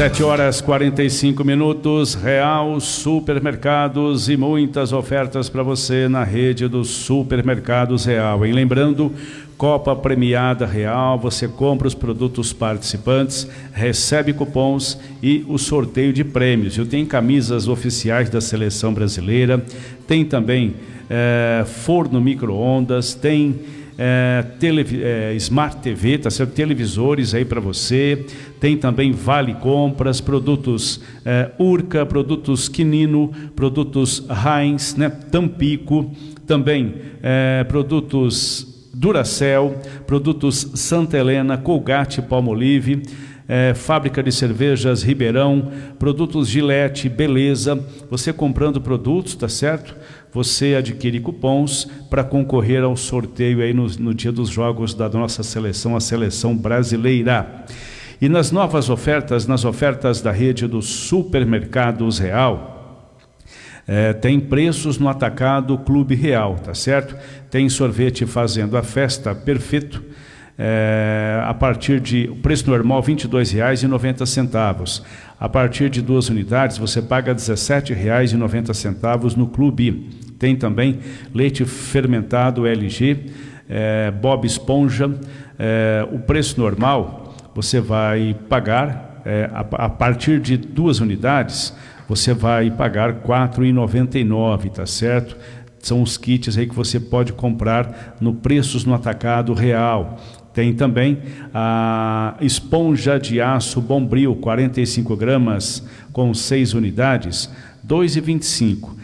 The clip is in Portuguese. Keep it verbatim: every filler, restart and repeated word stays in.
sete horas e quarenta e cinco minutos, Real Supermercados e muitas ofertas para você na rede dos Supermercados Real. E lembrando, Copa Premiada Real, você compra os produtos participantes, recebe cupons e o sorteio de prêmios. Eu tenho camisas oficiais da Seleção Brasileira, tem também é, forno micro-ondas, tem É, tele, é, Smart T V, tá certo? Televisores aí para você, tem também Vale Compras, produtos é, Urca, produtos Quinino, produtos Heinz, né? Tampico, também é, produtos Duracell, produtos Santa Helena, Colgate, Palmolive, é, fábrica de cervejas Ribeirão, produtos Gillette, Beleza. Você comprando produtos, tá certo? Você adquire cupons para concorrer ao sorteio aí no, no dia dos jogos da nossa seleção, a seleção brasileira. E nas novas ofertas, nas ofertas da rede dos Supermercados Real, é, tem preços no atacado Clube Real, tá certo? Tem sorvete Fazendo a Festa Perfeito, é, a partir de, o preço normal vinte e dois reais e noventa centavos. A partir de duas unidades você paga dezessete reais e noventa centavos no Clube. Tem também leite fermentado L G, é, Bob Esponja. É, o preço normal você vai pagar, é, a, a partir de duas unidades, você vai pagar quatro reais e noventa e nove centavos, tá certo? São os kits aí que você pode comprar no Preços no Atacado Real. Tem também a esponja de aço Bombril, quarenta e cinco gramas, com seis unidades, dois reais e vinte e cinco centavos.